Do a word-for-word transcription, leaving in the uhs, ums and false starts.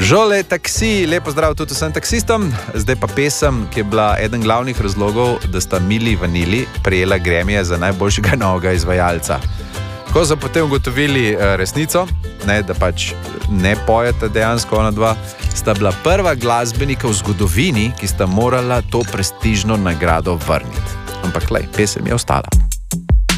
Žole taksi, lepo zdrav tudi vsem taksistom. Zdaj pa pesem, ki je bila eden glavnih razlogov, da sta Milli Vanilli prejela Grammyja za najboljšega novega izvajalca. Ko so potem ugotovili resnico, ne, da pač ne pojeta dejansko ona dva, sta bila prva glasbenika v zgodovini, ki sta morala to prestižno nagrado vrniti. Ampak lej, pesem je ostala.